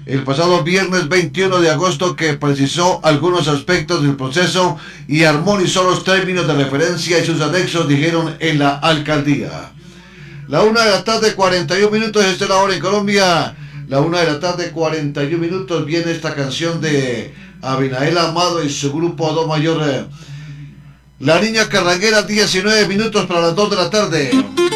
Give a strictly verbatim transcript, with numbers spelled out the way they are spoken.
el pasado viernes veintiuno de agosto, que precisó algunos aspectos del proceso y armonizó los términos de referencia y sus anexos, dijeron en la alcaldía. La una de la tarde, cuarenta y un minutos, esta es la hora en Colombia. La una de la tarde, cuarenta y un minutos, viene esta canción de Abinael Amado y su grupo Do Mayor. La Niña Carranguera, diecinueve minutos para las dos de la tarde.